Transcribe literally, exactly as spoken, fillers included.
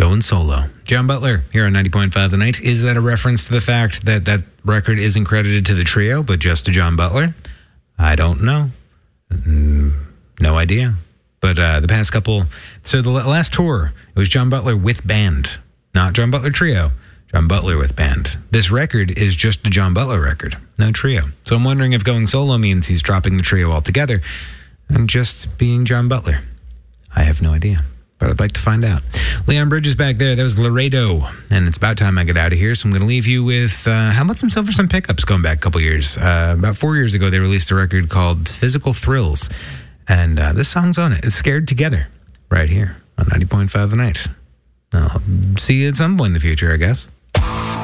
going solo. John Butler here on ninety point five The Night. Is that a reference to the fact that that record isn't credited to the trio, but just to John Butler? I don't know. Mm, no idea. But uh, the past couple... So the last tour, it was John Butler with band. Not John Butler Trio. John Butler with band. This record is just a John Butler record. No trio. So I'm wondering if going solo means he's dropping the trio altogether and just being John Butler. I have no idea, but I'd like to find out. Leon Bridges back there. That was Laredo. And it's about time I get out of here. So I'm going to leave you with, uh, how about some Silversun Pickups going back a couple years? Uh, about four years ago, they released a record called Physical Thrills. And uh, this song's on it. It's Scared Together right here on ninety point five The Night. I'll see you at some point in the future, I guess.